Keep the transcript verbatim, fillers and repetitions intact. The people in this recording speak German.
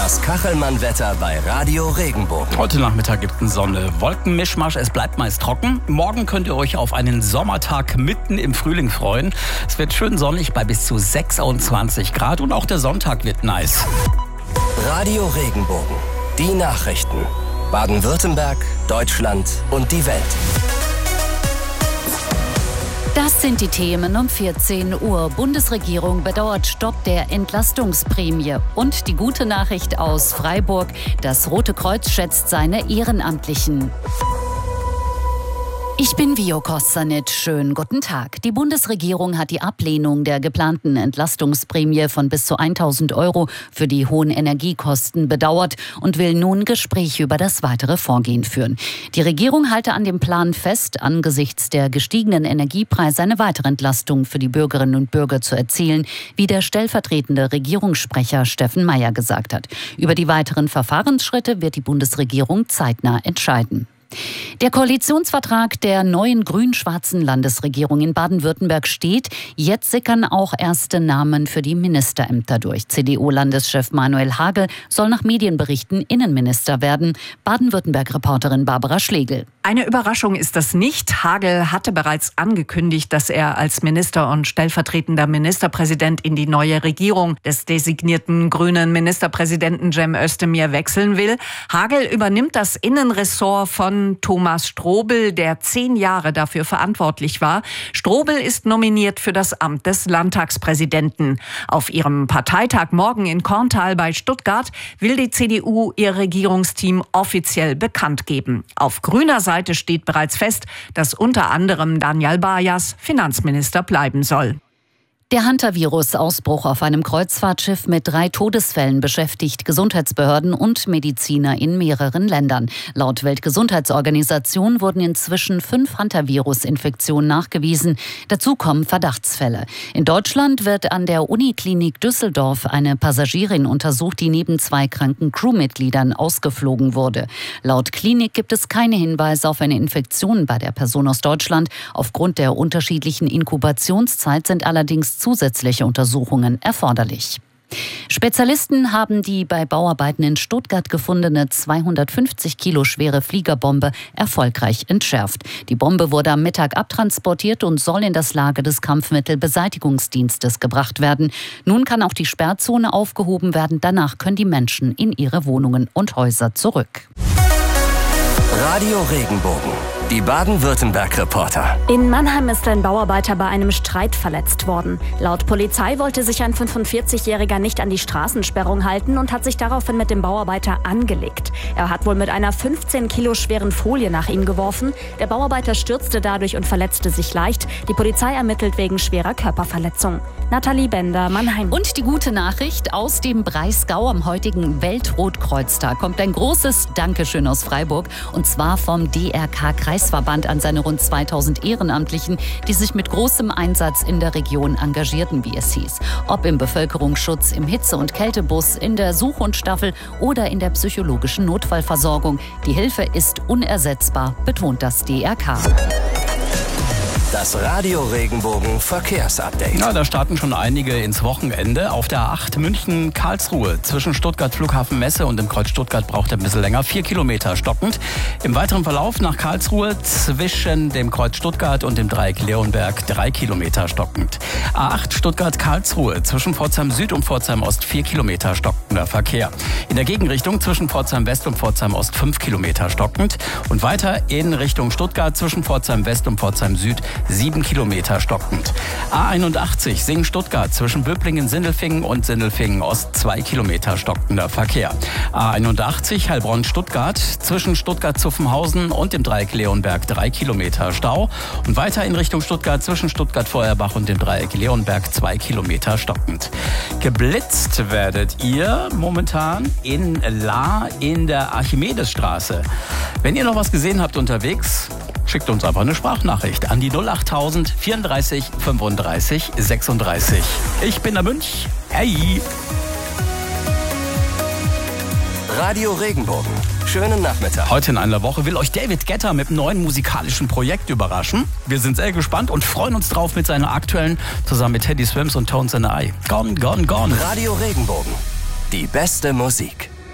Das Kachelmann-Wetter bei Radio Regenbogen. Heute Nachmittag gibt es Sonne, Wolkenmischmasch, es bleibt meist trocken. Morgen könnt ihr euch auf einen Sommertag mitten im Frühling freuen. Es wird schön sonnig bei bis zu sechsundzwanzig Grad und auch der Sonntag wird nice. Radio Regenbogen, die Nachrichten. Baden-Württemberg, Deutschland und die Welt. Das sind die Themen um vierzehn Uhr. Bundesregierung bedauert Stopp der Entlastungsprämie. Und die gute Nachricht aus Freiburg: Das Rote Kreuz schätzt seine Ehrenamtlichen. Ich bin Vio Kostanic. Schönen guten Tag. Die Bundesregierung hat die Ablehnung der geplanten Entlastungsprämie von bis zu tausend Euro für die hohen Energiekosten bedauert und will nun Gespräche über das weitere Vorgehen führen. Die Regierung halte an dem Plan fest, angesichts der gestiegenen Energiepreise eine weitere Entlastung für die Bürgerinnen und Bürger zu erzielen, wie der stellvertretende Regierungssprecher Steffen Meier gesagt hat. Über die weiteren Verfahrensschritte wird die Bundesregierung zeitnah entscheiden. Der Koalitionsvertrag der neuen grün-schwarzen Landesregierung in Baden-Württemberg steht. Jetzt sickern auch erste Namen für die Ministerämter durch. C D U-Landeschef Manuel Hagel soll nach Medienberichten Innenminister werden. Baden-Württemberg-Reporterin Barbara Schlegel. Eine Überraschung ist das nicht. Hagel hatte bereits angekündigt, dass er als Minister und stellvertretender Ministerpräsident in die neue Regierung des designierten grünen Ministerpräsidenten Cem Özdemir wechseln will. Hagel übernimmt das Innenressort von Thomas Strobel, der zehn Jahre dafür verantwortlich war. Strobel ist nominiert für das Amt des Landtagspräsidenten. Auf ihrem Parteitag morgen in Korntal bei Stuttgart will die C D U ihr Regierungsteam offiziell bekannt geben. Auf grüner Seite steht bereits fest, dass unter anderem Daniel Bajas Finanzminister bleiben soll. Der Hantavirus-Ausbruch auf einem Kreuzfahrtschiff mit drei Todesfällen beschäftigt Gesundheitsbehörden und Mediziner in mehreren Ländern. Laut Weltgesundheitsorganisation wurden inzwischen fünf Hantavirus-Infektionen nachgewiesen. Dazu kommen Verdachtsfälle. In Deutschland wird an der Uniklinik Düsseldorf eine Passagierin untersucht, die neben zwei kranken Crewmitgliedern ausgeflogen wurde. Laut Klinik gibt es keine Hinweise auf eine Infektion bei der Person aus Deutschland. Aufgrund der unterschiedlichen Inkubationszeit sind allerdings zusätzliche Untersuchungen erforderlich. Spezialisten haben die bei Bauarbeiten in Stuttgart gefundene zweihundertfünfzig Kilo schwere Fliegerbombe erfolgreich entschärft. Die Bombe wurde am Mittag abtransportiert und soll in das Lager des Kampfmittelbeseitigungsdienstes gebracht werden. Nun kann auch die Sperrzone aufgehoben werden. Danach können die Menschen in ihre Wohnungen und Häuser zurück. Radio Regenbogen, die Baden-Württemberg-Reporter. In Mannheim ist ein Bauarbeiter bei einem Streit verletzt worden. Laut Polizei wollte sich ein fünfundvierzigjähriger nicht an die Straßensperrung halten und hat sich daraufhin mit dem Bauarbeiter angelegt. Er hat wohl mit einer fünfzehn Kilo schweren Folie nach ihm geworfen. Der Bauarbeiter stürzte dadurch und verletzte sich leicht. Die Polizei ermittelt wegen schwerer Körperverletzung. Nathalie Bender, Mannheim. Und die gute Nachricht: Aus dem Breisgau am heutigen Weltrotkreuztag kommt ein großes Dankeschön aus Freiburg. Und zwar vom D R K-Kreisverband an seine rund zweitausend Ehrenamtlichen, die sich mit großem Einsatz in der Region engagierten, wie es hieß. Ob im Bevölkerungsschutz, im Hitze- und Kältebus, in der Suchhundstaffel oder in der psychologischen Notfallversorgung. Die Hilfe ist unersetzbar, betont das D R K. Das Radio Regenbogen Verkehrsupdate. Ja, da starten schon einige ins Wochenende. Auf der A acht München-Karlsruhe zwischen Stuttgart Flughafen Messe und dem Kreuz Stuttgart braucht er ein bisschen länger. Vier Kilometer stockend. Im weiteren Verlauf nach Karlsruhe zwischen dem Kreuz Stuttgart und dem Dreieck Leonberg drei Kilometer stockend. A acht Stuttgart-Karlsruhe zwischen Pforzheim Süd und Pforzheim Ost vier Kilometer stockender Verkehr. In der Gegenrichtung zwischen Pforzheim West und Pforzheim Ost fünf Kilometer stockend. Und weiter in Richtung Stuttgart zwischen Pforzheim West und Pforzheim Süd sieben Kilometer stockend. A einundachtzig Singen-Stuttgart zwischen Böblingen-Sindelfingen und Sindelfingen-Ost zwei Kilometer stockender Verkehr. A einundachtzig Heilbronn-Stuttgart zwischen Stuttgart-Zuffenhausen und dem Dreieck Leonberg drei Kilometer Stau. Und weiter in Richtung Stuttgart zwischen Stuttgart-Feuerbach und dem Dreieck Leonberg zwei Kilometer stockend. Geblitzt werdet ihr momentan in La in der Archimedesstraße. Wenn ihr noch was gesehen habt unterwegs, schickt uns einfach eine Sprachnachricht an die null achttausend vierunddreißig fünfunddreißig sechsunddreißig. Ich bin der Münch. Hey! Radio Regenbogen. Schönen Nachmittag. Heute in einer Woche will euch David Guetta mit einem neuen musikalischen Projekt überraschen. Wir sind sehr gespannt und freuen uns drauf mit seiner aktuellen, zusammen mit Teddy Swims und Tones and I. Gone, gone, gone. Radio Regenbogen. Die beste Musik.